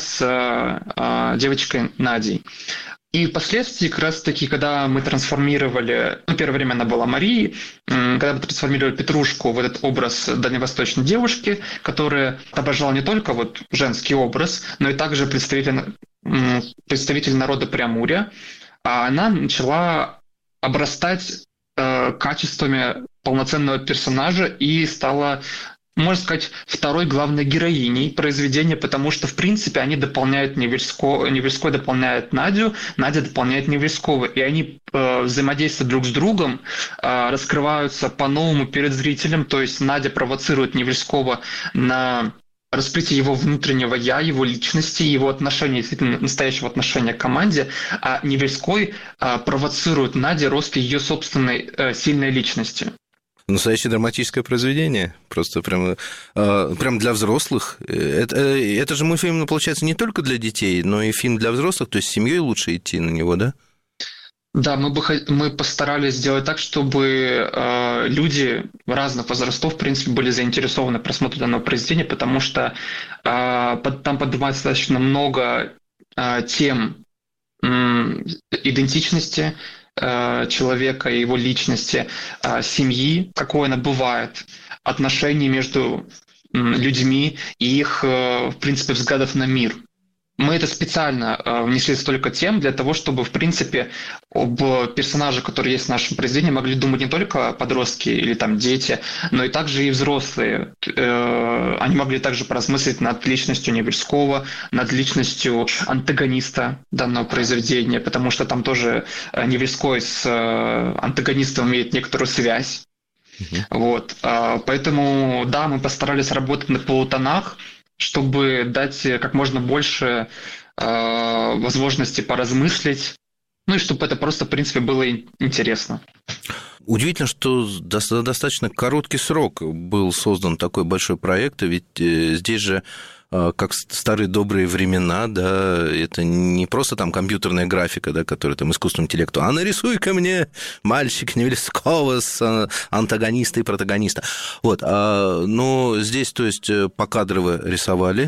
с девочкой Надей. И впоследствии, как раз таки, когда мы трансформировали, первое время она была Марией, когда мы трансформировали Петрушку в этот образ дальневосточной девушки, которая отображала не только вот женский образ, но и также представитель народа Преамурья, а она начала обрастать качествами полноценного персонажа и стала, можно сказать, второй главной героиней произведения, потому что, в принципе, они дополняют Невельской дополняет Надю, Надя дополняет Невельского, и они взаимодействуют друг с другом, раскрываются по-новому перед зрителем, то есть Надя провоцирует Невельского на раскрытие его внутреннего «я», его личности, его отношения, действительно настоящего отношения к команде, а Невельской провоцирует Надю рост ее собственной сильной личности. Настоящее драматическое произведение, просто прям для взрослых. Это же мультфильм, получается, не только для детей, но и фильм для взрослых, то есть с семьей лучше идти на него, да? Да, мы постарались сделать так, чтобы люди разных возрастов, в принципе, были заинтересованы в просмотре данного произведения, потому что там поднимается достаточно много тем идентичности человека, его личности, семьи, какой она бывает, отношений между людьми и их, в принципе, взглядов на мир. Мы это специально внесли столько тем для того, чтобы, в принципе, об персонажах, которые есть в нашем произведении, могли думать не только подростки или там дети, но и также и взрослые. Они могли также поразмыслить над личностью Невельского, над личностью антагониста данного произведения, потому что там тоже Невельской с антагонистом имеет некоторую связь. Вот. Поэтому, да, мы постарались работать на полутонах, чтобы дать как можно больше возможности поразмыслить, ну и чтобы это просто, в принципе, было интересно. Удивительно, что за достаточно короткий срок был создан такой большой проект, ведь здесь же, как в старые добрые времена, да, это не просто там компьютерная графика, да, которая там искусственному интеллекту, а нарисуй-ка мне мальчик Невельского с антагониста и протагониста. Вот, но здесь, то есть, покадрово рисовали,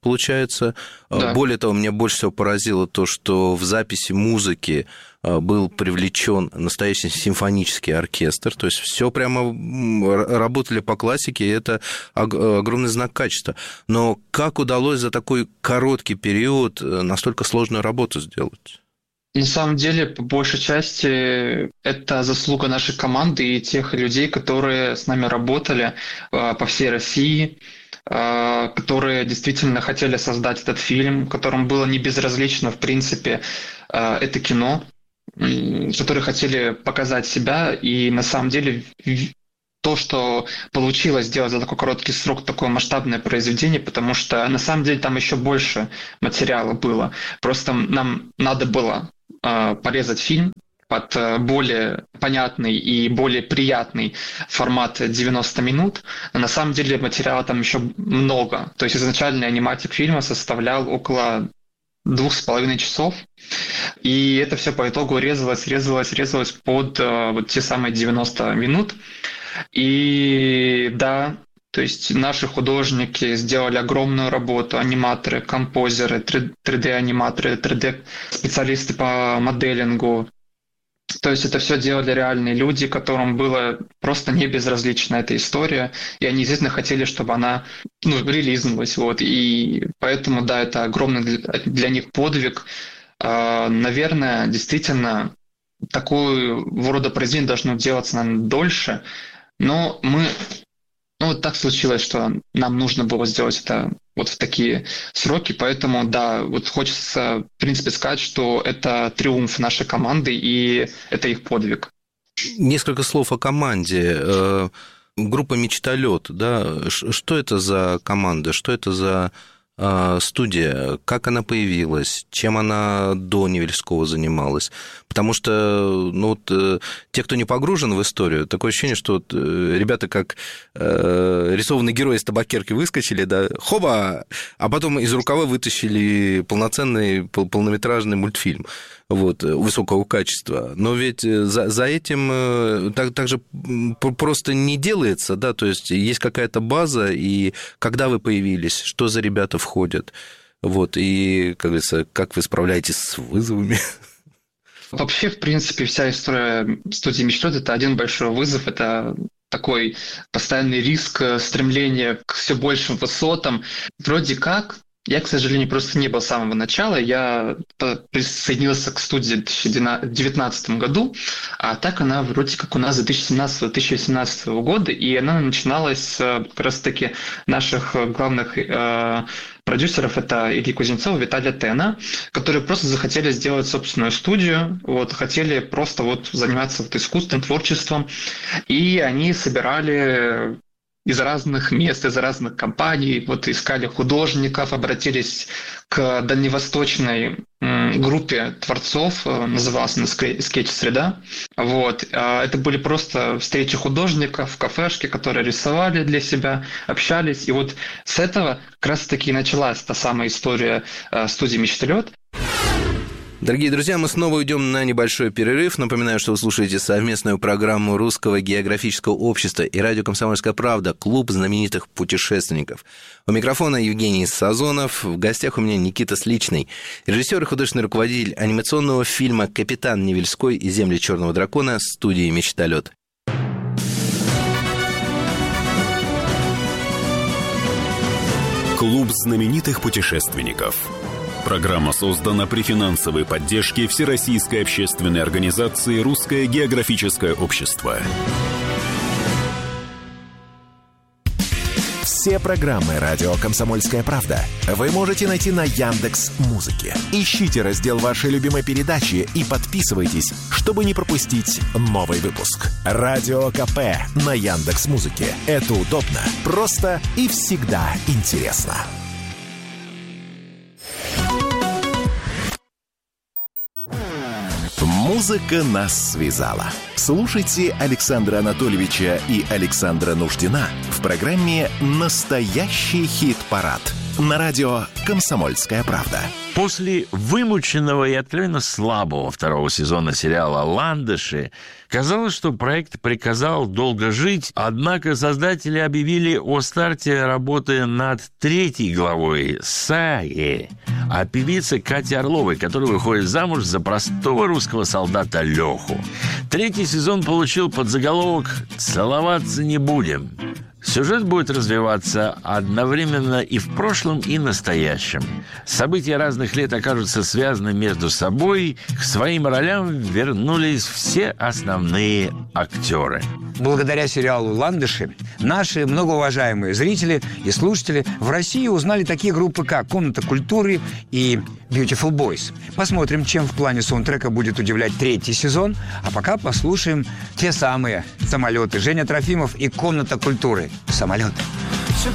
получается. Да. Более того, меня больше всего поразило то, что в записи музыки был привлечен настоящий симфонический оркестр, то есть все прямо работали по классике, и это огромный знак качества. Но как удалось за такой короткий период настолько сложную работу сделать? На самом деле, по большей части, это заслуга нашей команды и тех людей, которые с нами работали по всей России, которые действительно хотели создать этот фильм, которым было не безразлично, в принципе, это кино, которые хотели показать себя, и на самом деле то, что получилось сделать за такой короткий срок такое масштабное произведение, потому что на самом деле там еще больше материала было. Просто нам надо было порезать фильм под более понятный и более приятный формат 90 минут. Но на самом деле материала там еще много. То есть изначальный аниматик фильма составлял около 2,5 часов. И это все по итогу резалось под вот те самые 90 минут. И да, то есть наши художники сделали огромную работу, аниматоры, композеры, 3D-аниматоры, 3D-специалисты по моделингу. То есть это все делали реальные люди, которым было просто не безразлична эта история, и они действительно хотели, чтобы она релизнулась. Вот. И поэтому, да, это огромный для них подвиг. Наверное, действительно, такого рода произведение должно делаться, наверное, дольше, но вот так случилось, что нам нужно было сделать это вот в такие сроки, поэтому, да, вот хочется, в принципе, сказать, что это триумф нашей команды, и это их подвиг. Несколько слов о команде. Группа «Мечталет», да, что это за команда, что это за студия, как она появилась, чем она до Невельского занималась? Потому что, те, кто не погружен в историю, такое ощущение, что ребята как рисованные герои из табакерки выскочили, да, хоба, а потом из рукава вытащили полноценный полнометражный мультфильм высокого качества. Но ведь за этим так же просто не делается, да, то есть есть какая-то база, и когда вы появились, что за ребята входят, и, как говорится, как вы справляетесь с вызовами? Вообще, в принципе, вся история студии «Мечталет» — это один большой вызов, это такой постоянный риск, стремление к все большим высотам. Вроде как, я, к сожалению, просто не был с самого начала. Я присоединился к студии в 2019 году, а так она вроде как у нас с 2017-2018 года, и она начиналась как раз-таки наших главных продюсеров — это Ильи Кузнецова, Виталия Тена, которые просто захотели сделать собственную студию, хотели просто заниматься искусством, творчеством, и они собирали из разных мест, из разных компаний, искали художников, обратились к дальневосточной группе творцов, называлась она «Скетч-среда». Это были просто встречи художников в кафешке, которые рисовали для себя, общались. И с этого как раз-таки началась та самая история студии «Мечталет». Дорогие друзья, мы снова уйдем на небольшой перерыв. Напоминаю, что вы слушаете совместную программу Русского географического общества и радио «Комсомольская правда», клуб знаменитых путешественников. У микрофона Евгений Сазонов. В гостях у меня Никита Сличный, режиссер и художественный руководитель анимационного фильма «Капитан Невельской и земли Черного дракона» студии «Мечталет». Клуб знаменитых путешественников. Программа создана при финансовой поддержке Всероссийской общественной организации «Русское географическое общество». Все программы «Радио Комсомольская правда» вы можете найти на Яндекс.Музыке. Ищите раздел вашей любимой передачи и подписывайтесь, чтобы не пропустить новый выпуск. Радио КП на Яндекс.Музыке. Это удобно, просто и всегда интересно. Музыка нас связала. Слушайте Александра Анатольевича и Александра Нуждина в программе «Настоящий хит-парад». на радио «Комсомольская правда». После вымученного и откровенно слабого второго сезона сериала «Ландыши» казалось, что проект приказал долго жить, однако создатели объявили о старте работы над 3-й главой «Саи» о певице Кате Орловой, которая выходит замуж за простого русского солдата Леху. 3-й сезон получил подзаголовок «Целоваться не будем». Сюжет будет развиваться одновременно и в прошлом, и настоящем. События разных лет окажутся связаны между собой. К своим ролям вернулись все основные актеры. Благодаря сериалу «Ландыши» наши многоуважаемые зрители и слушатели в России узнали такие группы, как «Комната культуры» и «Beautiful Boys». Посмотрим, чем в плане саундтрека будет удивлять 3-й сезон. А пока послушаем те самые самолеты. Женя Трофимов и «Комната культуры». Самолеты.